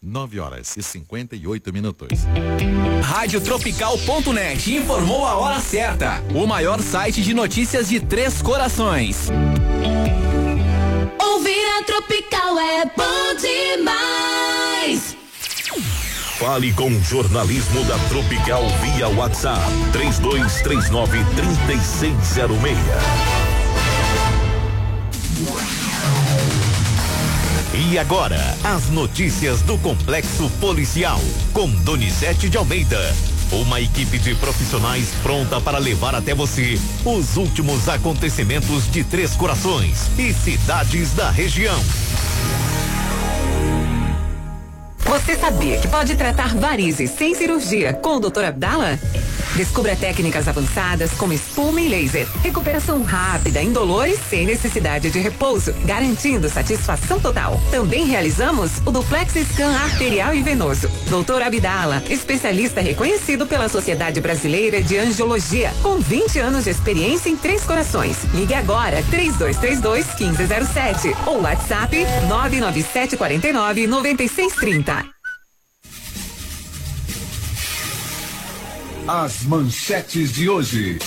9h58. Radiotropical.net informou a hora certa. O maior site de notícias de Três Corações. Ouvir a Tropical é bom demais. Fale com o jornalismo da Tropical via WhatsApp 3239-3606. E agora, as notícias do Complexo Policial, com Donizete de Almeida. Uma equipe de profissionais pronta para levar até você os últimos acontecimentos de Três Corações e cidades da região. Você sabia que pode tratar varizes sem cirurgia com o Dr. Abdala? Descubra técnicas avançadas como espuma e laser. Recuperação rápida, indolor e sem necessidade de repouso, garantindo satisfação total. Também realizamos o duplex scan arterial e venoso. Dr. Abdala, especialista reconhecido pela Sociedade Brasileira de Angiologia, com 20 anos de experiência em Três Corações. Ligue agora 3232-1507 ou WhatsApp 99749-9630. As manchetes de hoje.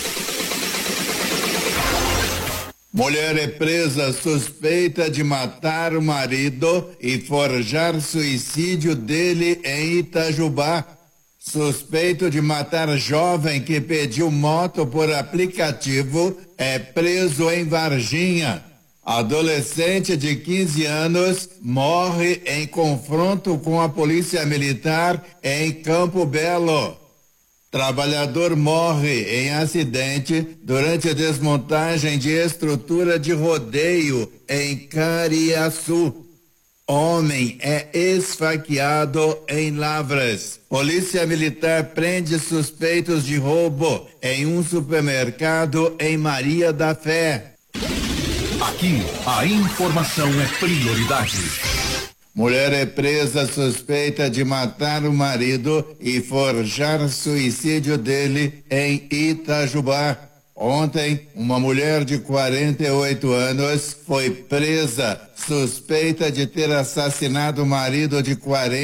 Mulher é presa suspeita de matar o marido e forjar suicídio dele em Itajubá. Suspeito de matar jovem que pediu moto por aplicativo é preso em Varginha. Adolescente de 15 anos morre em confronto com a polícia militar em Campo Belo. Trabalhador morre em acidente durante a desmontagem de estrutura de rodeio em Cariaçu. Homem é esfaqueado em Lavras. Polícia Militar prende suspeitos de roubo em um supermercado em Maria da Fé. Aqui, a informação é prioridade. Mulher é presa suspeita de matar o marido e forjar suicídio dele em Itajubá. Ontem, uma mulher de 48 anos foi presa suspeita de ter assassinado o marido de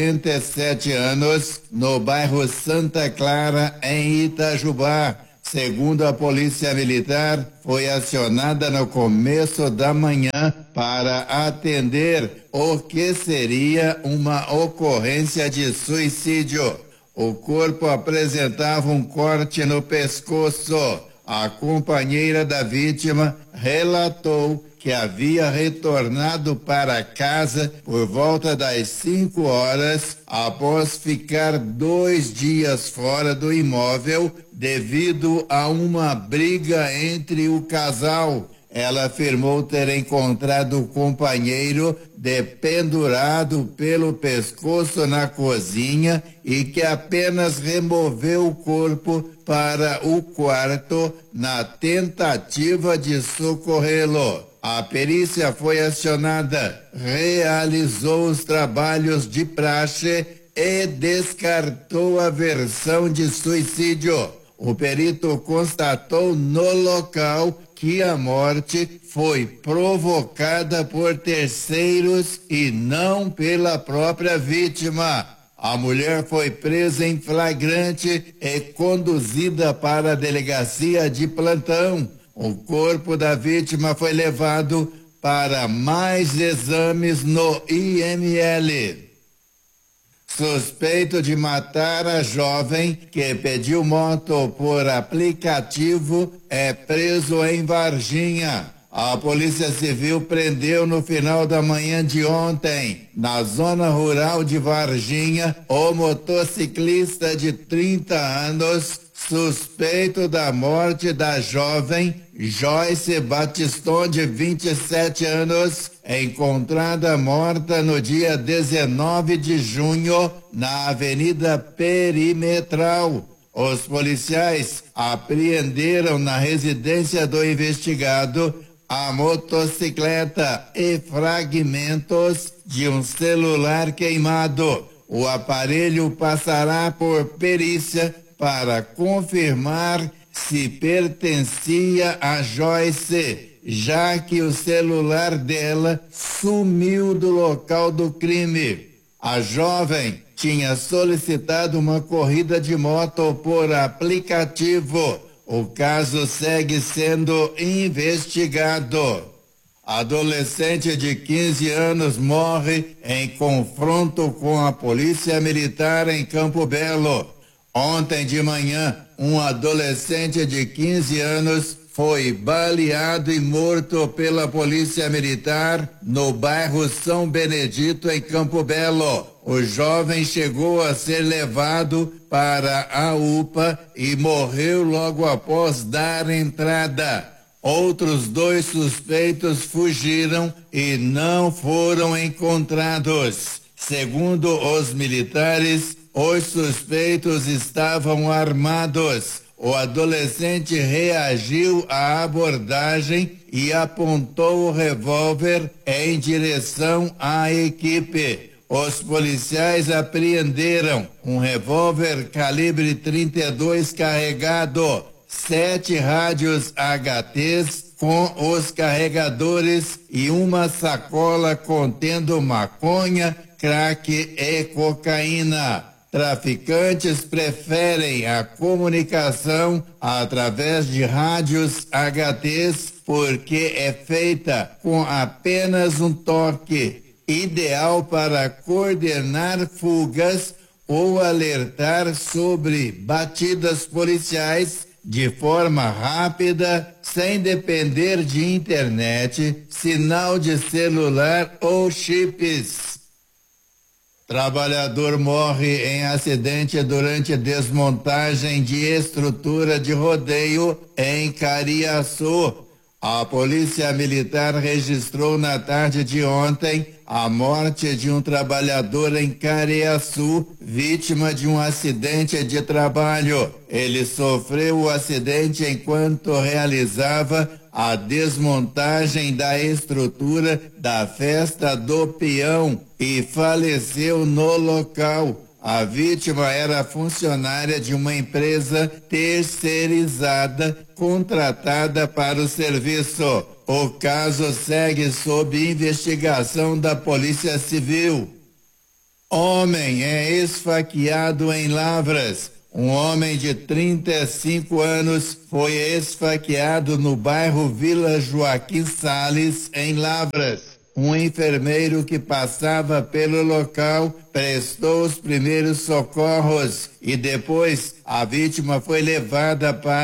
47 anos no bairro Santa Clara, em Itajubá. Segundo a Polícia Militar, foi acionada no começo da manhã para atender o que seria uma ocorrência de suicídio. O corpo apresentava um corte no pescoço. A companheira da vítima relatou que havia retornado para casa por volta das 5 horas após ficar 2 dias fora do imóvel devido a uma briga entre o casal. Ela afirmou ter encontrado o companheiro dependurado pelo pescoço na cozinha e que apenas removeu o corpo para o quarto na tentativa de socorrê-lo. A perícia foi acionada, realizou os trabalhos de praxe e descartou a versão de suicídio. O perito constatou no local que a morte foi provocada por terceiros e não pela própria vítima. A mulher foi presa em flagrante e conduzida para a delegacia de plantão. O corpo da vítima foi levado para mais exames no IML. Suspeito de matar a jovem que pediu moto por aplicativo é preso em Varginha. A Polícia Civil prendeu no final da manhã de ontem, na zona rural de Varginha, o motociclista de 30 anos, suspeito da morte da jovem Joyce Batiston, de 27 anos, encontrada morta no dia 19 de junho na Avenida Perimetral. Os policiais apreenderam na residência do investigado a motocicleta e fragmentos de um celular queimado. O aparelho passará por perícia para confirmar se pertencia a Joyce, já que o celular dela sumiu do local do crime. A jovem tinha solicitado uma corrida de moto por aplicativo. O caso segue sendo investigado. Adolescente de 15 anos morre em confronto com a polícia militar em Campo Belo. Ontem de manhã, um adolescente de 15 anos foi baleado e morto pela polícia militar no bairro São Benedito, em Campo Belo. O jovem chegou a ser levado para a UPA e morreu logo após dar entrada. Outros 2 suspeitos fugiram e não foram encontrados. Segundo os militares, os suspeitos estavam armados. O adolescente reagiu à abordagem e apontou o revólver em direção à equipe. Os policiais apreenderam um revólver calibre 32 carregado, 7 rádios HTs com os carregadores e uma sacola contendo maconha, crack e cocaína. Traficantes preferem a comunicação através de rádios HTs porque é feita com apenas um toque, ideal para coordenar fugas ou alertar sobre batidas policiais de forma rápida, sem depender de internet, sinal de celular ou chips. Trabalhador morre em acidente durante desmontagem de estrutura de rodeio em Cariaçu. A polícia militar registrou na tarde de ontem a morte de um trabalhador em Cariaçu, vítima de um acidente de trabalho. Ele sofreu o acidente enquanto realizava a desmontagem da estrutura da festa do peão e faleceu no local. A vítima era funcionária de uma empresa terceirizada contratada para o serviço. O caso segue sob investigação da Polícia Civil. Homem é esfaqueado em Lavras. Um homem de 35 anos foi esfaqueado no bairro Vila Joaquim Salles, em Lavras. Um enfermeiro que passava pelo local prestou os primeiros socorros e depois a vítima foi levada para